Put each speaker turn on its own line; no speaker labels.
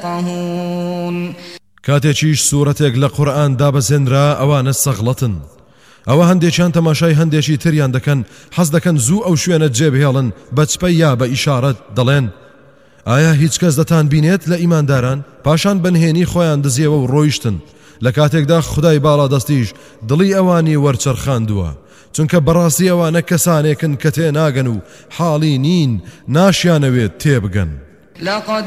يفقهون
کاتێکیش سوورەتێک لە قورئان دابەزێنرا ئەوانە سەغڵەتن ئەوە هەندێکیان تەماشای هەندێکی تریان دەکەن حەز دەکەن زوو ئەو شوێنە جێبهێڵن بە چپە یا بە ئیشارەت دەڵێن ئایا هیچ کەس دەتان بینێت لە ئیمانداران پاشان بەنهێنی خۆیان دزیەوە و ڕۆیشتن لە کاتێکدا خودای باڵادەستیش دڵی ئەوانی وەرچەرخاندووە چونکە بەڕاستی ئەوانە کەسانێکن کە تێناگەن و حاڵی نین ناشیانەوێت تێبگەن